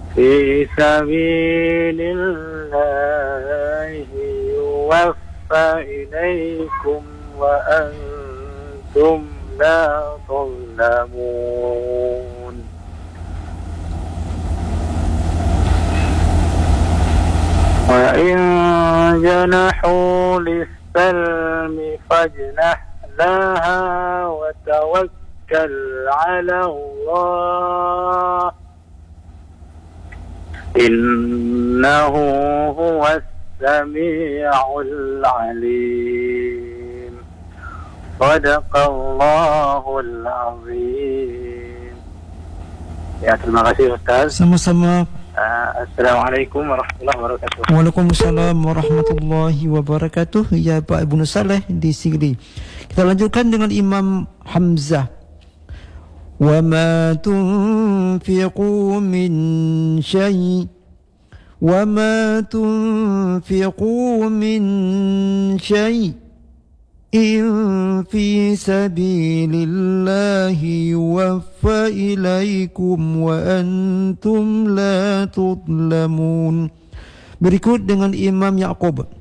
في سبيل الله يوفى إليكم وأنتم لا تظلمون وإن جنحوا للسلم فاجنح لها وتوكل على الله إنه هو السميع العليم صدق الله العظيم. Ya, terima kasih Ustaz. Sama-sama. Assalamualaikum warahmatullahi wabarakatuh. Waalaikumsalam warahmatullahi wabarakatuh. Ya Pak Ibnu Saleh di Sigli. Kita lanjutkan dengan Imam Hamzah. Wa ma tunfiqu min syai' wa ma tunfiqu min syai' in fi sabilillahi yuwaffa ilaikum wa antum la tudlamun. Berikut dengan Imam Yaqub.